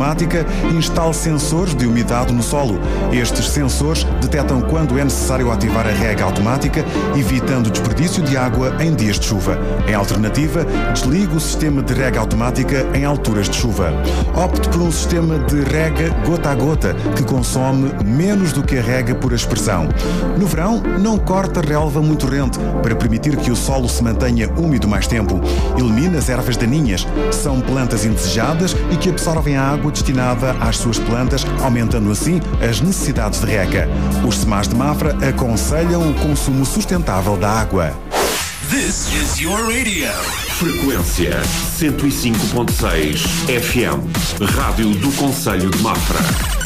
automática instale sensores de umidade no solo. Estes sensores detectam quando é necessário ativar a rega automática, evitando o desperdício de água em dias de chuva. Em alternativa, desligue o sistema de rega automática em alturas de chuva. Opte por um sistema de rega gota a gota, que consome menos do que a rega por aspersão. No verão, não corte a relva muito rente, para permitir que o solo se mantenha úmido mais tempo. Elimine as ervas daninhas. São plantas indesejadas e que absorvem a água destinada às suas plantas, aumentando assim as necessidades de rega. Os SEMAS de Mafra aconselham o consumo sustentável da água. This is your radio. Frequência 105.6 FM. Rádio do Concelho de Mafra.